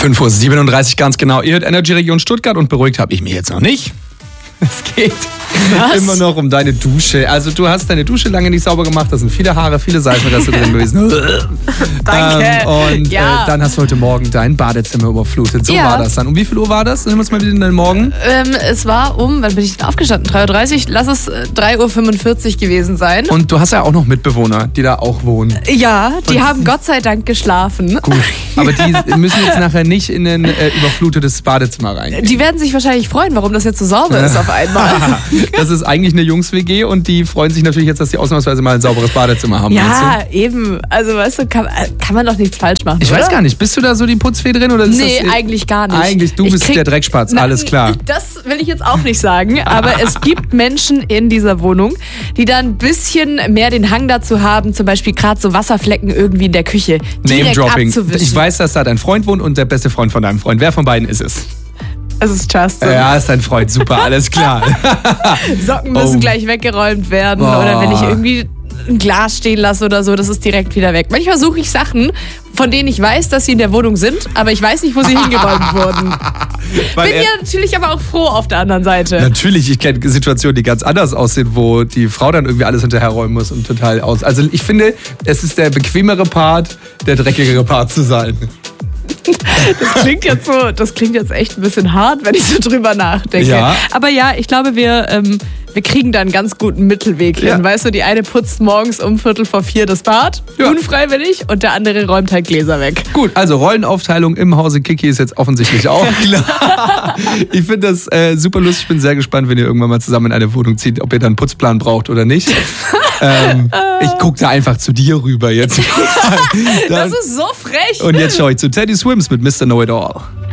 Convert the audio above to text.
5:37 Uhr ganz genau. Ihr hört Energy Region Stuttgart und beruhigt habe ich mich jetzt noch nicht. Es geht immer noch um deine Dusche. Also du hast deine Dusche lange nicht sauber gemacht, da sind viele Haare, viele Seifenreste drin gewesen. Danke. Dann hast du heute Morgen dein Badezimmer überflutet. So war das dann. Um wie viel Uhr war das? Nimm uns mal wieder in den Morgen. Es war wann bin ich denn aufgestanden? 3:30 Uhr? Lass es 3:45 Uhr gewesen sein. Und du hast ja auch noch Mitbewohner, die da auch wohnen. Ja, die haben Gott sei Dank geschlafen. Gut, aber die müssen jetzt nachher nicht in ein überflutetes Badezimmer rein. Die werden sich wahrscheinlich freuen, warum das jetzt so sauber ist auf einmal. Das ist eigentlich eine Jungs-WG und die freuen sich natürlich jetzt, dass sie ausnahmsweise mal ein sauberes Badezimmer haben. Ja, eben. Also weißt du, kann man doch nichts falsch machen, Ich weiß gar nicht, bist du da so die Putzfee drin? Oder ist Nee, eigentlich gar nicht. Eigentlich, du bist der Dreckspatz, alles klar. Das will ich jetzt auch nicht sagen, aber es gibt Menschen in dieser Wohnung, die da ein bisschen mehr den Hang dazu haben, zum Beispiel gerade so Wasserflecken irgendwie in der Küche direkt Name-Dropping. abzuwischen. Ich weiß, dass da dein Freund wohnt und der beste Freund von deinem Freund. Wer von beiden ist es? Es ist Justin. Ja, ist dein Freund, super, alles klar. Socken müssen gleich weggeräumt werden oder wenn ich irgendwie ein Glas stehen lasse oder so, das ist direkt wieder weg. Manchmal suche ich Sachen, von denen ich weiß, dass sie in der Wohnung sind, aber ich weiß nicht, wo sie hingeräumt wurden. Bin ja natürlich aber auch froh auf der anderen Seite. Natürlich, ich kenne Situationen, die ganz anders aussehen, wo die Frau dann irgendwie alles hinterherräumen muss und total aus. Also ich finde, es ist der bequemere Part, der dreckigere Part zu sein. Das klingt jetzt echt ein bisschen hart, wenn ich so drüber nachdenke. Ja. Aber ja, ich glaube, wir kriegen da einen ganz guten Mittelweg hin. Weißt du, die eine putzt morgens um 3:45 das Bad, unfreiwillig, und der andere räumt halt Gläser weg. Gut, also Rollenaufteilung im Hause Kiki ist jetzt offensichtlich auch klar. Ich finde das super lustig. Ich bin sehr gespannt, wenn ihr irgendwann mal zusammen in eine Wohnung zieht, ob ihr dann einen Putzplan braucht oder nicht. Ich gucke da einfach zu dir rüber jetzt. Das ist so frech. Und jetzt schaue ich zu Teddy Swims mit Mr. Know It All.